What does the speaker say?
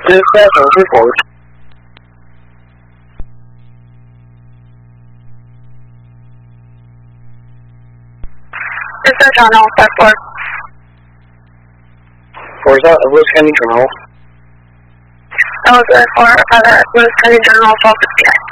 Dispatch on report. Dispatch on all 54. Where's that? Lewis County Journal. That was for Lewis County Journal 1259.